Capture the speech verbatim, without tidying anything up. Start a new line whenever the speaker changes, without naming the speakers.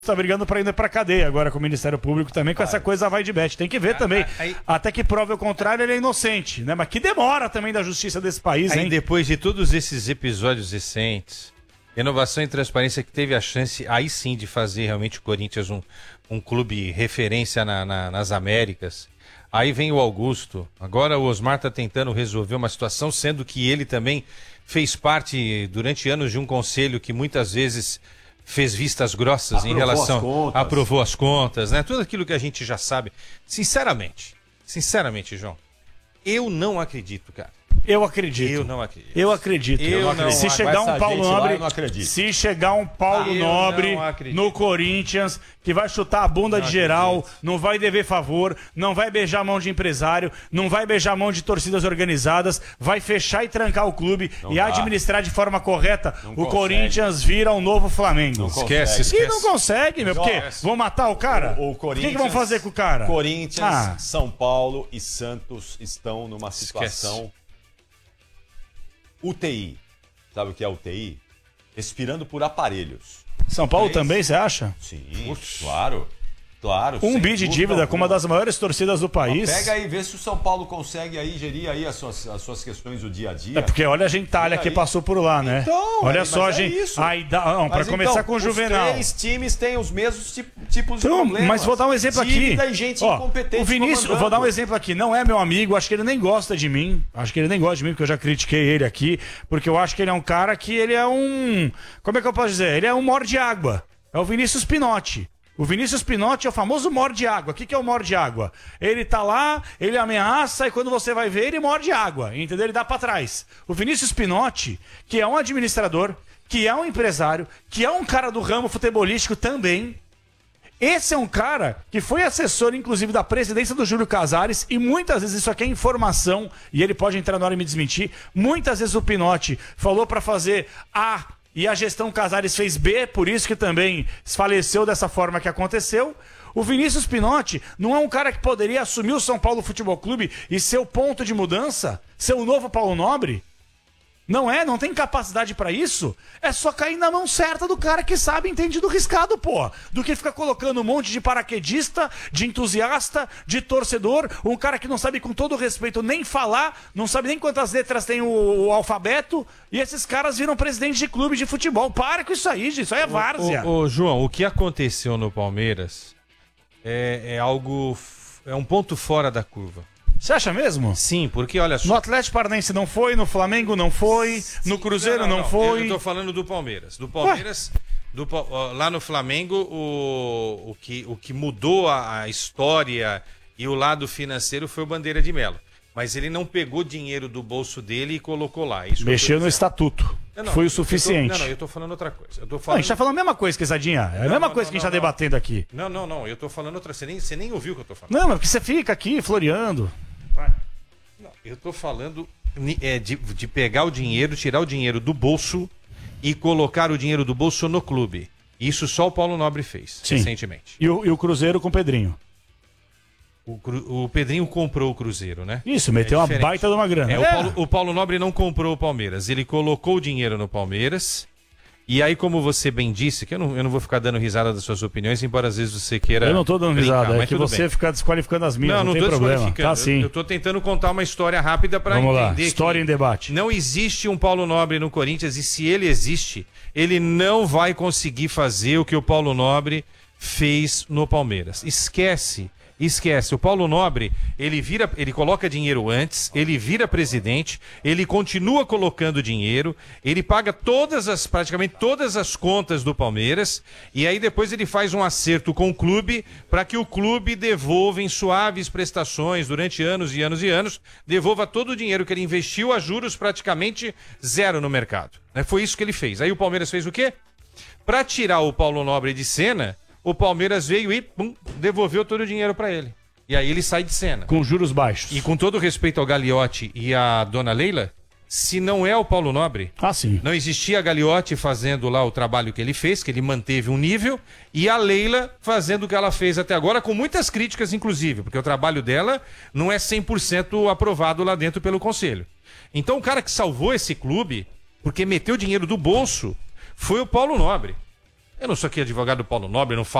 tá brigando pra ir pra cadeia agora com o Ministério Público também, com essa coisa vai de bet. Tem que ver também. Aí, até que prove o contrário, ele é inocente, né? Mas que demora também da justiça desse país, hein?
Aí depois de todos esses episódios recentes, Renovação e Transparência que teve a chance, aí sim, de fazer realmente o Corinthians um, um clube referência na, na, nas Américas. Aí vem o Augusto. Agora o Osmar tá tentando resolver uma situação, sendo que ele também fez parte durante anos de um conselho que muitas vezes fez vistas grossas aprovou em relação... As contas. Aprovou as contas, né? Tudo aquilo que a gente já sabe. Sinceramente, sinceramente, João, eu não acredito, cara.
Eu acredito.
Eu não acredito.
Eu acredito.
Eu
eu não acredito. Se chegar um Paulo Nobre, se chegar um Paulo Nobre no Corinthians, que vai chutar a bunda não de geral, acredito. Não vai dever favor, não vai beijar a mão de empresário, não vai beijar a mão de torcidas organizadas, vai fechar e trancar o clube não e dá. administrar de forma correta, não o consegue. Corinthians vira um novo Flamengo.
Não esquece, esquece.
E não consegue, meu, porque vão matar o cara?
O, o, Corinthians,
o que, que vão fazer com o cara?
Corinthians, ah. São Paulo e Santos estão numa situação... Esquece. U T I. Sabe o que é U T I? Respirando por aparelhos.
São Paulo é também, você acha?
Sim, Ux. claro. Claro.
Um bi de dívida com uma das maiores torcidas do país.
Mas pega aí, vê se o São Paulo consegue aí gerir aí as suas, as suas questões do dia a dia.
É porque olha a gentalha que passou por lá, né?
Então,
olha
aí,
só,
é
gente.
isso.
Aí dá, não, para começar então, com o Juvenal.
Os três times têm os mesmos tipo, tipos
então,
de problemas.
Mas vou dar um exemplo
dívida
aqui.
E gente
Ó,
incompetente.
O Vinícius, vou dar um exemplo aqui. Não é meu amigo, acho que ele nem gosta de mim. Acho que ele nem gosta de mim, porque eu já critiquei ele aqui. Porque eu acho que ele é um cara que ele é um. Como é que eu posso dizer? Ele é um morde-água. É o Vinícius Pinotti. O Vinícius Pinotti é o famoso morde-água. O que, que é o morde-água? Ele tá lá, ele ameaça e quando você vai ver, ele morde água. Entendeu? Ele dá pra trás. O Vinícius Pinotti, que é um administrador, que é um empresário, que é um cara do ramo futebolístico também. Esse é um cara que foi assessor, inclusive, da presidência do Júlio Casares, e muitas vezes isso aqui é informação, e ele pode entrar na hora e me desmentir. Muitas vezes o Pinotti falou pra fazer A... E a gestão Casares fez B, por isso que também faleceu dessa forma que aconteceu. O Vinícius Pinotti não é um cara que poderia assumir o São Paulo Futebol Clube e ser o ponto de mudança? Ser o novo Paulo Nobre? Não é? Não tem capacidade pra isso? É só cair na mão certa do cara que sabe e entende do riscado, pô. Do que ficar colocando um monte de paraquedista, de entusiasta, de torcedor, um cara que não sabe, com todo respeito, nem falar, não sabe nem quantas letras tem o, o alfabeto, e esses caras viram presidente de clube de futebol. Para com isso aí, gente. Isso aí é várzea.
Ô, ô, ô, João, o que aconteceu no Palmeiras é, é algo... é um ponto fora da curva.
Você acha mesmo?
Sim, porque olha só...
No Atlético Paranaense não foi, no Flamengo não foi, Sim, no Cruzeiro não, não, não, não foi...
Eu tô falando do Palmeiras. Do Palmeiras, do, lá no Flamengo, o, o, que, o que mudou a, a história e o lado financeiro foi o Bandeira de Melo. Mas ele não pegou dinheiro do bolso dele e colocou lá. Isso
Mexeu no estatuto. Não, não, foi o suficiente.
Tô, não, não, eu tô falando outra coisa. Eu tô falando...
não, a gente tá falando a mesma coisa, Quesadinha. É a não, mesma não, coisa não, que a gente não, tá não. debatendo aqui.
Não, não, não. Eu tô falando outra... Você nem, você nem ouviu o que eu tô falando.
Não, mas porque você fica aqui floreando.
Não, eu tô falando é, de, de pegar o dinheiro, tirar o dinheiro do bolso e colocar o dinheiro do bolso no clube. Isso só o Paulo Nobre fez, Sim. recentemente.
E o, e o Cruzeiro com o Pedrinho.
O, o Pedrinho comprou o Cruzeiro, né?
Isso, meteu é uma baita de uma grana.
É, é. O, Paulo, o Paulo Nobre não comprou o Palmeiras, ele colocou o dinheiro no Palmeiras. E aí, como você bem disse, que eu não, eu não vou ficar dando risada das suas opiniões, embora às vezes você queira...
Eu não tô dando
brincar,
risada, é que você bem. fica desqualificando as minhas, não, não, não tem problema. Tá, sim.
Eu, eu tô tentando contar uma história rápida para entender.
Vamos lá, história em debate.
Não existe um Paulo Nobre no Corinthians, e se ele existe, ele não vai conseguir fazer o que o Paulo Nobre fez no Palmeiras. Esquece. Esquece, o Paulo Nobre, ele vira, ele coloca dinheiro antes, ele vira presidente, ele continua colocando dinheiro, ele paga todas as, praticamente todas as contas do Palmeiras, e aí depois ele faz um acerto com o clube para que o clube devolva em suaves prestações durante anos e anos e anos, devolva todo o dinheiro que ele investiu a juros praticamente zero no mercado. Né? Foi isso que ele fez. Aí o Palmeiras fez o quê? Para tirar o Paulo Nobre de cena, o Palmeiras veio e pum, devolveu todo o dinheiro para ele. E aí ele sai de cena.
Com juros baixos.
E com todo respeito ao Gagliotti e à dona Leila, se não é o Paulo Nobre,
ah, sim.
não existia Gagliotti fazendo lá o trabalho que ele fez, que ele manteve um nível, e a Leila fazendo o que ela fez até agora, com muitas críticas, inclusive, porque o trabalho dela não é cem por cento aprovado lá dentro pelo Conselho. Então o cara que salvou esse clube, porque meteu dinheiro do bolso, foi o Paulo Nobre. Eu não sou aqui advogado do Paulo Nobre, não falo